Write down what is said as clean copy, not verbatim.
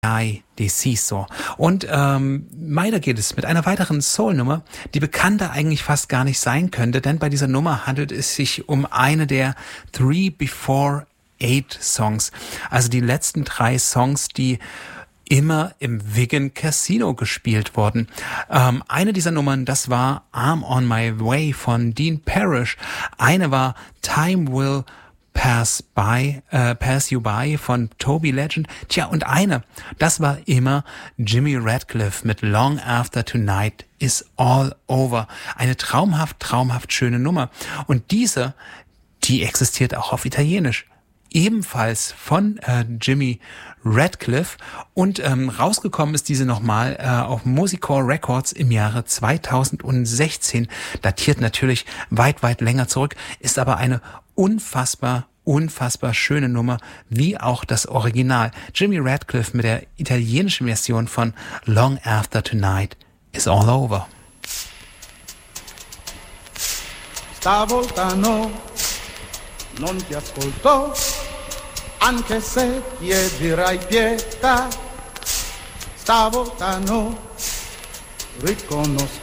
Deciso. Und weiter geht es mit einer weiteren Soul-Nummer, die bekannter eigentlich fast gar nicht sein könnte, denn bei dieser Nummer handelt es sich um eine der 3 Before 8 Songs, also die letzten 3 Songs, die immer im Wigan Casino gespielt wurden. Eine dieser Nummern, das war I'm on My Way von Dean Parrish. Eine war Time Will Pass You By von Toby Legend. Tja, und eine, das war immer Jimmy Radcliffe mit Long After Tonight Is All Over. Eine traumhaft schöne Nummer. Und diese, die existiert auch auf Italienisch. Ebenfalls von Jimmy Radcliffe und rausgekommen ist diese nochmal auf Musical Records im Jahre 2016. Datiert natürlich weit länger zurück, ist aber eine unfassbar schöne Nummer, wie auch das Original. Jimmy Radcliffe mit der italienischen Version von Long After Tonight Is All Over. Stavolta no, non ti ascolto, anche se chiederai pietà. Stavolta no, riconosco